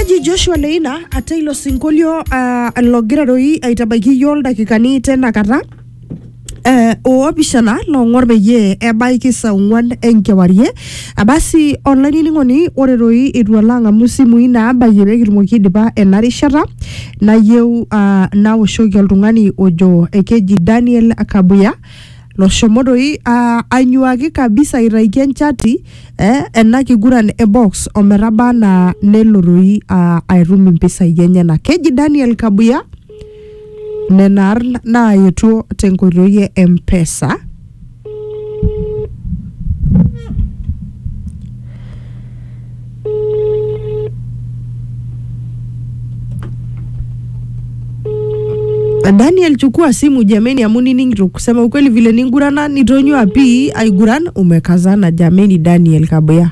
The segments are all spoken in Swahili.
Keji Joshua Leina ate ilo sinkolio logira roi aitabaiki yiol dakikani tena kata oopishana long'or peyie ebaiki saa 4 enkewarie. Basi online ning'oni ore roi itu alo ang'amu simui naabayie pekitumoki aidipa ena rishata nayieu naoshoki oltung'ani ojo keji Daniel Kabuya loshomo doi anyuaki kabisa iraiki enchati ena kiguran box ometaba na nelo doi airum impisai enyenak. Keji Daniel Kabuya nenar na yetuo tenkoitoi e M-Pesa. Daniel, chukua simu jameni, amuni ningiro kusema ukweli vile ningurana nitonyo api aiguran umekazana jameni. Daniel Kabuya,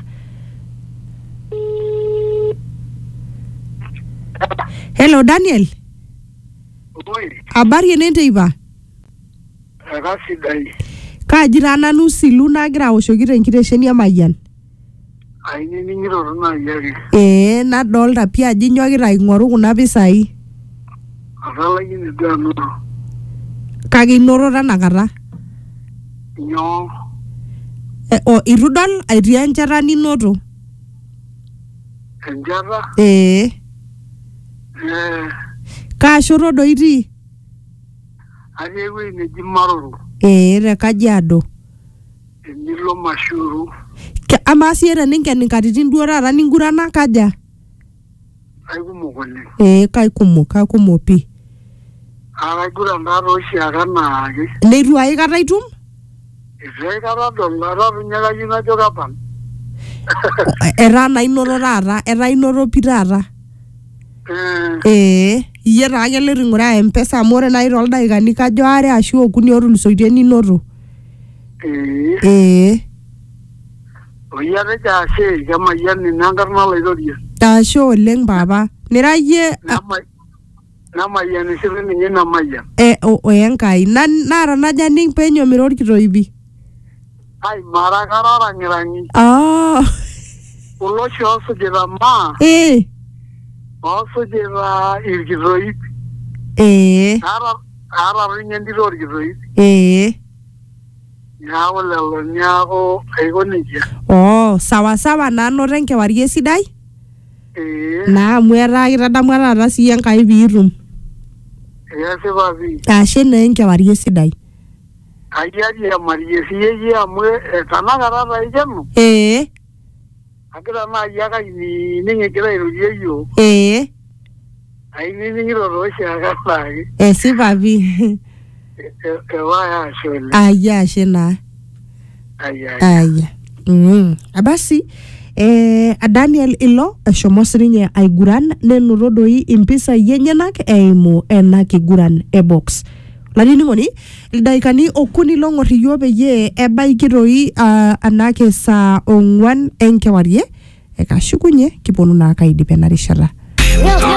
hello Daniel. Habari yenente iba? Rasidai. Kajira nanu silu nagira aoshoki tenkitesheni amayian. Aini ningiro na yake. Nadolta pia ajo nyokita aing'oru kuna pisai. Asalaki nidano. Kake inoro tanakata. Nyoo. Irudol aitii enchata ninoto. Enchata? Kaashoto doi itii? Atii ewueji neji Maruru. Te Kajiado. Enilo Mashuru. Amaa siyie teninken nkatitin duo taata ningurana kaja? Kaikumok oleng. Kaikumok pi. Akaiguran taata oshiake anaake. Neitu aikata itum? Eitu aikata adol, atapinyakayu najo kapan. Etaa naa inoto taata, etaa inoto pi taata. Iyie taa keloito aing'uraa M-Pesa amu ore nai toldaikani kajo 2 ashu 3 otulusoitie ninoto. Oyiatejo ashe kemayian ina enkarna lairorie. Ashe oleng papa. Nira yie namayian isiru ninye namayian. Enkai nara naja ning penyo mirorkito ibi. Ai mara karara ngirangi. Kulo shi osujita maa. Osujita irkitoip. Ara rinye ndito irkitoip. Nyaaku lelo nyaaku aiko nejia. Sawa nanoto enkewarie sidai? Naa amu etaa kitadamu taata siyie Enkai piitum. Sipa pi. Ashe naa enkewarie sidai. Ayiari emarie siyie amu tanakata taikenu. Agira naaji ake ainining egira airorie yiok. Ainining'ito tooshiake anaake. Sipa pi. Ewaya ashe oleng. Ayia ashe naa. Ayia. Abasi Daniel ilo eshomo sininye aiguran nenoto doi impisai enyenak eimu ena kiguran box. Lanining'oni ildaikani 3 long'or iyiok peyie ebaiki doi anake saa 4 enkewarie ekashukunye kiponu naa kaidip ena rishata.